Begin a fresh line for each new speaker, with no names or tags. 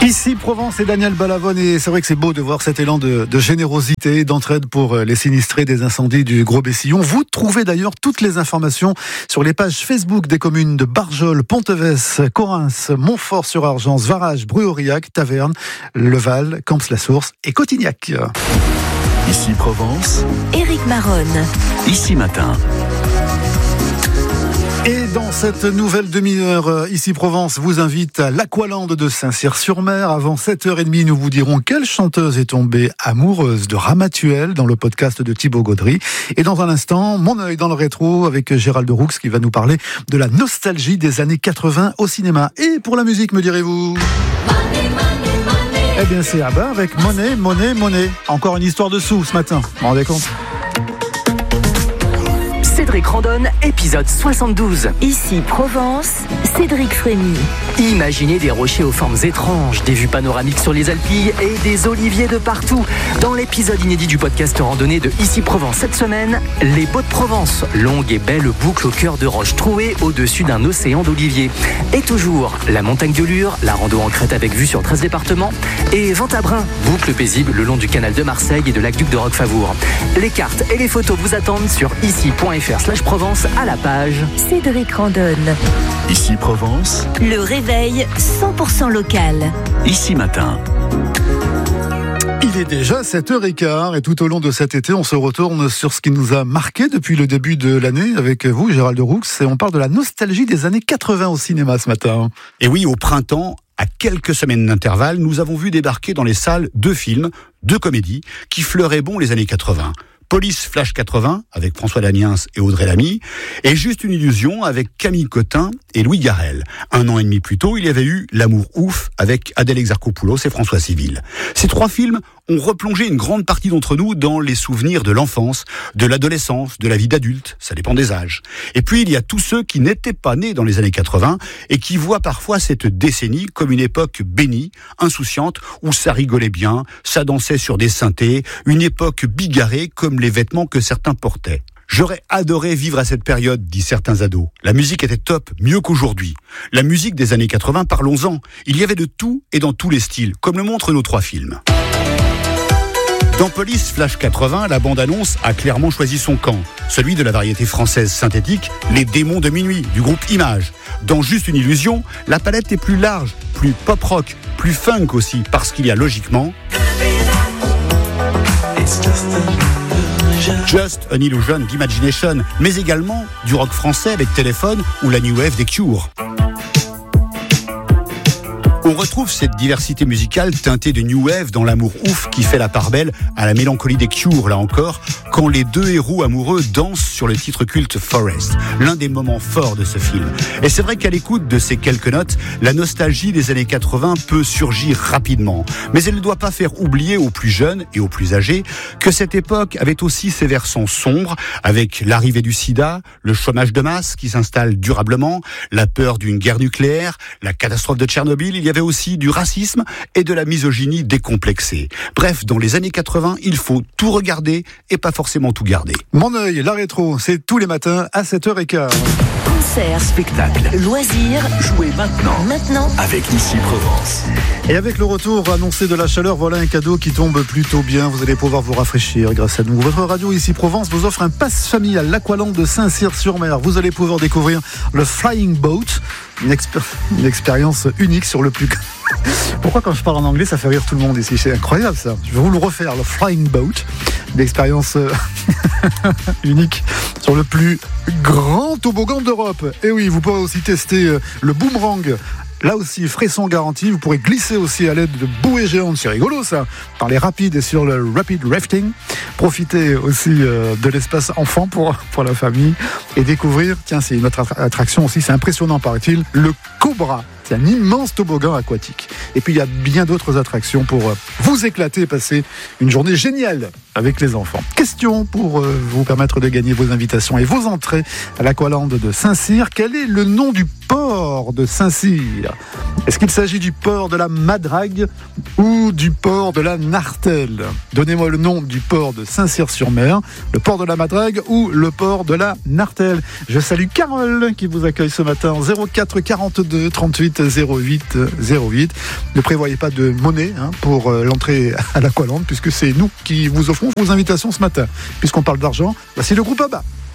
Ici Provence et Daniel Balavoine, et c'est vrai que c'est beau de voir cet élan de générosité, d'entraide pour les sinistrés des incendies du Gros Bessillon. Vous trouvez d'ailleurs toutes les informations sur les pages Facebook des communes de Barjol, Ponteves, Correns, Montfort-sur-Argence, Varage, Bruauriac, Taverne, Leval, Camps-la-Source et Cotignac.
Ici Provence,
Éric Maronne.
Ici Matin.
Et dans cette nouvelle demi-heure, Ici Provence vous invite à l'Aqualand de Saint-Cyr-sur-Mer. Avant 7h30, nous vous dirons quelle chanteuse est tombée amoureuse de Ramatuelle dans le podcast de Thibaut Gaudry. Et dans un instant, mon œil dans le rétro avec Gérald Roux qui va nous parler de la nostalgie des années 80 au cinéma. Et pour la musique, me direz-vous ? Eh bien c'est Abba avec Monnaie. Encore une histoire de sous ce matin, vous vous rendez compte ?
Cédric Randonne, épisode 72.
Ici Provence, Cédric Frémy.
Imaginez des rochers aux formes étranges, des vues panoramiques sur les Alpilles et des oliviers de partout. Dans l'épisode inédit du podcast randonnée de Ici Provence cette semaine, les Baux de Provence, longue et belle boucle au cœur de roches trouées au-dessus d'un océan d'oliviers. Et toujours, la montagne de Lure, la rando en crête avec vue sur 13 départements, et Ventabrin, boucle paisible le long du canal de Marseille et de l'aqueduc de Roquefavour. Les cartes et les photos vous attendent sur ici.fr/Provence à la page
Cédric Randonne.
Ici Provence,
Le réveil 100% local.
Ici Matin.
Il est déjà 7h15 et tout au long de cet été, on se retourne sur ce qui nous a marqué depuis le début de l'année avec vous, Gérald Roux, et on parle de la nostalgie des années 80 au cinéma ce matin.
Et oui, au printemps, à quelques semaines d'intervalle, nous avons vu débarquer dans les salles 2 films, 2 comédies qui fleuraient bon les années 80. Police Flash 80 avec François Damiens et Audrey Lamy, et Juste une illusion avec Camille Cotin et Louis Garrel. 1 an et demi plus tôt, il y avait eu L'amour ouf avec Adèle Exarchopoulos et François Civil. Ces 3 films ont replongé une grande partie d'entre nous dans les souvenirs de l'enfance, de l'adolescence, de la vie d'adulte, ça dépend des âges. Et puis il y a tous ceux qui n'étaient pas nés dans les années 80 et qui voient parfois cette décennie comme une époque bénie, insouciante, où ça rigolait bien, ça dansait sur des synthés, une époque bigarrée comme les vêtements que certains portaient. J'aurais adoré vivre à cette période, disent certains ados. La musique était top, mieux qu'aujourd'hui. La musique des années 80, parlons-en. Il y avait de tout et dans tous les styles, comme le montrent nos 3 films. Dans Police Flash 80, la bande-annonce a clairement choisi son camp. Celui de la variété française synthétique, Les Démons de Minuit, du groupe Image. Dans Juste une illusion, la palette est plus large, plus pop-rock, plus funk aussi, parce qu'il y a logiquement Just an Illusion d'Imagination, mais également du rock français avec Téléphone ou la New Wave des Cure. On retrouve cette diversité musicale teintée de New Wave dans L'amour ouf qui fait la part belle à la mélancolie des Cure, là encore, quand les 2 héros amoureux dansent sur le titre culte Forest, l'un des moments forts de ce film. Et c'est vrai qu'à l'écoute de ces quelques notes, la nostalgie des années 80 peut surgir rapidement. Mais elle ne doit pas faire oublier aux plus jeunes et aux plus âgés que cette époque avait aussi ses versants sombres, avec l'arrivée du sida, le chômage de masse qui s'installe durablement, la peur d'une guerre nucléaire, la catastrophe de Tchernobyl. Il y avait aussi du racisme et de la misogynie décomplexée. Bref, dans les années 80, il faut tout regarder et pas forcément tout garder.
Mon œil, la rétro, c'est tous les matins à 7h15.
Concerts,
Spectacle.
loisirs,
Jouez maintenant avec Ici Provence.
Et avec le retour annoncé de la chaleur, voilà un cadeau qui tombe plutôt bien. Vous allez pouvoir vous rafraîchir grâce à nous. Votre radio Ici Provence vous offre un pass famille à l'Aqualand de Saint-Cyr-sur-Mer. Vous allez pouvoir découvrir le Flying Boat, une expérience unique sur le plus... Pourquoi quand je parle en anglais ça fait rire tout le monde ici? C'est incroyable ça. Je vais vous le refaire, le Flying Boat, une expérience unique sur le plus grand toboggan d'Europe. Et oui, vous pourrez aussi tester le boomerang. Là aussi, frisson garanti, vous pourrez glisser aussi à l'aide de bouées géantes, c'est rigolo ça, par les rapides et sur le rapid rafting. Profitez aussi de l'espace enfant pour la famille et découvrir, tiens c'est une autre attraction aussi, c'est impressionnant paraît-il, le Cobra. C'est un immense toboggan aquatique. Et puis il y a bien d'autres attractions pour vous éclater et passer une journée géniale avec les enfants. Question pour vous permettre de gagner vos invitations et vos entrées à l'Aqualand de Saint-Cyr. Quel est le nom du port de Saint-Cyr? Est-ce qu'il s'agit du port de la Madrague ou du port de la Nartelle? Donnez-moi le nom du port de Saint-Cyr-sur-Mer, le port de la Madrague ou le port de la Nartelle. Je salue Carole qui vous accueille ce matin, 04 42 38 08 08 08. Ne prévoyez pas de monnaie pour l'entrée à l'Aqualand, puisque c'est nous qui vous offrons vos invitations ce matin. Puisqu'on parle d'argent, c'est le groupe ABBA.